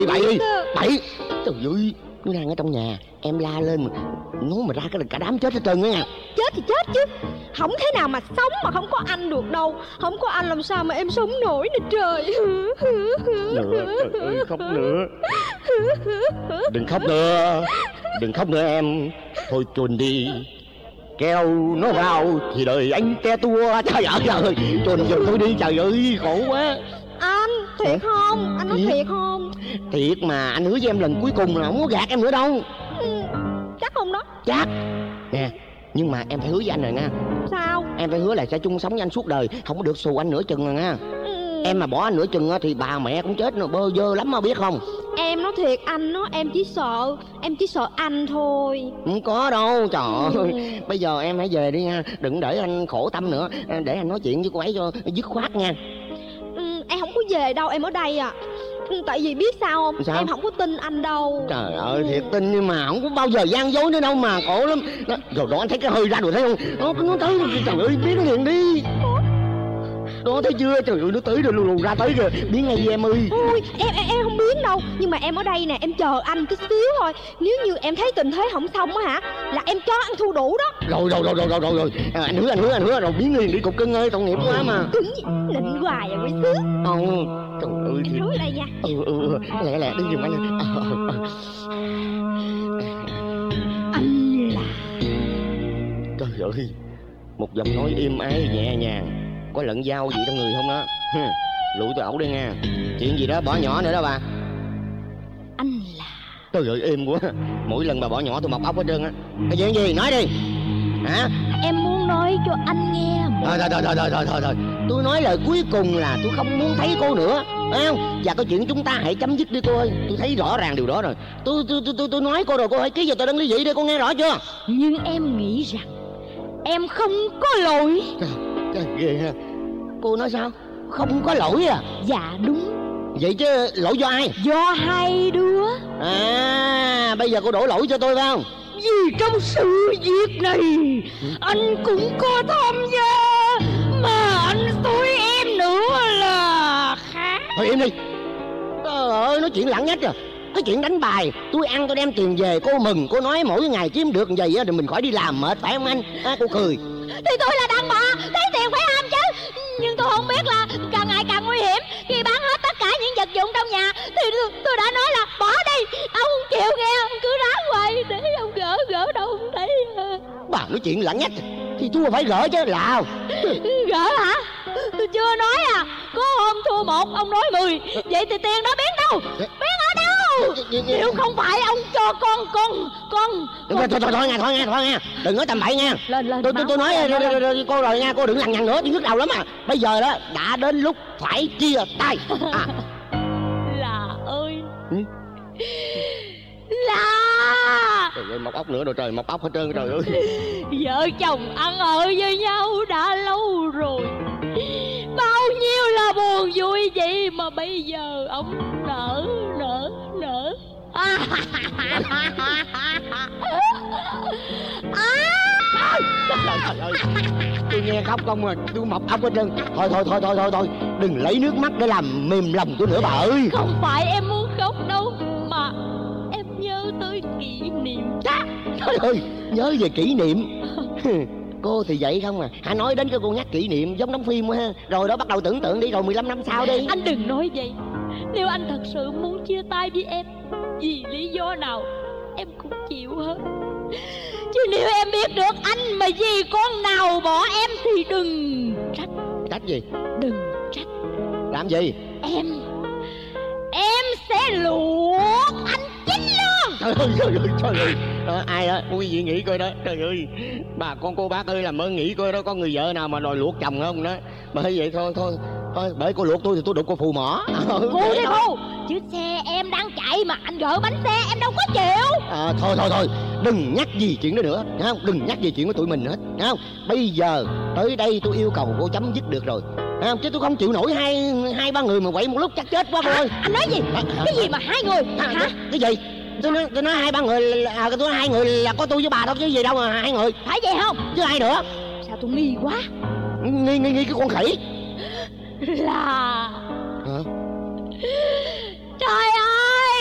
Bậy bậy. Trời ơi, nó đang ở trong nhà, em la lên nó mà ra cả đám chết hết trơn á nha. Chết thì chết chứ, không thế nào mà sống mà không có anh được đâu. Không có anh làm sao mà em sống nổi nè trời. Nữa, trời ơi, khóc nữa. Đừng khóc nữa, đừng khóc nữa em. Thôi chôn đi, kéo nó vào thì đời anh te tua. Trời ơi, chôn giùm tôi đi, trời ơi, khổ quá. Anh, thiệt không? Anh nói thiệt không? Thiệt mà, anh hứa với em lần cuối cùng là không có gạt em nữa đâu. Chắc không đó? Chắc. Nè, nhưng mà em phải hứa với anh rồi nha. Sao? Em phải hứa là sẽ chung sống với anh suốt đời, không có được xù anh nửa chừng rồi nha. Em mà bỏ anh nửa chừng thì bà mẹ cũng chết, bơ vơ lắm mà biết không. Em nói thiệt anh đó, em chỉ sợ anh thôi. Không có đâu, trời ơi. Bây giờ em hãy về đi nha, đừng để anh khổ tâm nữa. Để anh nói chuyện với cô ấy cho dứt khoát nha. Em không có về đâu, em ở đây à. Tại vì biết sao không? Sao? Em không có tin anh đâu. Trời ơi, thiệt tin nhưng mà không có bao giờ gian dối nữa đâu mà, khổ lắm. Rồi đó anh thấy cái hơi ra rồi thấy không? Nó tới, trời ơi, biến nó liền đi. Đó thấy chưa, trời ơi, nó tới rồi, lù ra tới rồi, biến ngay em ơi. Ôi, em không biến đâu. Nhưng mà em ở đây nè, em chờ anh chút xíu thôi. Nếu như em thấy tình thế không xong á hả, là em cho ăn thua đủ đó. Rồi. Anh hứa rồi, biến liền đi cục cưng ơi, tội nghiệp quá mà. Cứng gì, nịnh hoài à mới sướng. Trời ơi. Em hứa đây nha. Lẹ đi giùm anh. Anh là... Trời ơi, một giọng nói êm ái nhẹ nhàng, có lẫn dao gì trong người không đó. Lụi tôi ẩu đi nha. Chuyện gì đó bỏ nhỏ nữa đó bà. Anh là... Trời ơi, êm quá. Mỗi lần bà bỏ nhỏ tôi mọc ốc hết trơn á. Cái chuyện gì, nói đi. Hả? Em muốn nói cho anh nghe một... Thôi. Tôi nói lời cuối cùng là tôi không muốn thấy cô nữa, phải không? Và có chuyện chúng ta hãy chấm dứt đi cô ơi. Tôi thấy rõ ràng điều đó rồi. Tôi nói cô rồi, cô hãy ký vào tờ đơn ly dị đi, cô nghe rõ chưa? Nhưng em nghĩ rằng em không có lỗi. Trời ghê ha. Cô nói sao? Không có lỗi à? Dạ đúng. Vậy chứ lỗi do ai? Do hai đứa. À, bây giờ cô đổ lỗi cho tôi phải không? Vì trong sự việc này anh cũng có tham gia, mà anh xúi em nữa là khác. Thôi im đi. Trời ơi, nói chuyện lẳng nhách à. Cái chuyện đánh bài, tôi ăn tôi đem tiền về, cô mừng, cô nói mỗi ngày kiếm được vậy á thì mình khỏi đi làm mệt phải không anh? Cô cười. Thì tôi là đàn bà, thấy tiền phải ham chứ. Nhưng tôi không biết là càng ngày càng nguy hiểm. Khi bán hết tất cả những vật dụng trong nhà thì tôi đã nói là bỏ đi. Ông không chịu nghe, ông cứ ráng hoài để ông gỡ đâu không thấy. Bà nói chuyện lẳng nhách thì tôi phải gỡ chứ là. Gỡ hả? Tôi chưa nói à. Có hôm thua 1 ông nói 10. Vậy thì tiền đó biến đâu? Biến ở đâu? Nếu không phải ông cho con. Thôi nghe. Đừng nói tầm bậy nha. Lên Tôi nói cô rồi nha, cô đừng lằng nhằng nữa, tôi nhức đầu lắm à. Bây giờ đó đã đến lúc phải chia tay. Là ơi. Là Trời ơi, mọc ốc nữa rồi, trời, mọc ốc hết trơn trời ơi. vợ chồng ăn ở với nhau đã lâu rồi, bao nhiêu là buồn vui vậy mà bây giờ ông nỡ. Trời ơi, tôi nghe khóc không à, tôi mọc ốc hết trơn. Thôi, đừng lấy nước mắt để làm mềm lòng tôi nữa bà ơi. Không phải em muốn khóc đâu, mà em nhớ tới kỷ niệm. Trời ơi, nhớ về kỷ niệm. Cô thì vậy không à. Hãy nói đến cho cô nhắc kỷ niệm giống đóng phim ha. Rồi đó bắt đầu tưởng tượng đi, rồi 15 năm sau đi. Anh đừng nói vậy. Nếu anh thật sự muốn chia tay với em vì lý do nào em cũng chịu hết. Chứ nếu em biết được anh mà vì con nào bỏ em thì đừng trách. Trách gì? Đừng trách. Làm gì? Em sẽ luộc anh chín luôn. Trời ơi. Ai đó, quý vị nghĩ coi đó. Trời ơi, bà con cô bác ơi, làm ơn nghĩ coi đó, có người vợ nào mà đòi luộc chồng không đó. Bởi vậy thôi, bởi cô luộc tôi thì tôi đục cô phù mỏ. Ngu đi ngu. Chứ xe em đang chạy mà anh gỡ bánh xe em đâu có chịu. Thôi, đừng nhắc gì chuyện đó nữa, thấy không? Đừng nhắc gì chuyện của tụi mình hết, thấy không? Bây giờ tới đây tôi yêu cầu cô chấm dứt được rồi, thấy không? Chứ tôi không chịu nổi hai ba người mà quậy một lúc chắc chết quá cô ơi. Anh nói gì? Cái gì mà hai người hả? Cái gì? Tôi nói hai ba người tôi nói hai người là có tôi với bà thôi chứ gì đâu mà hai người. Phải vậy không? Chứ ai nữa? Sao tôi nghi quá. Nghi cái con khỉ là hả? Trời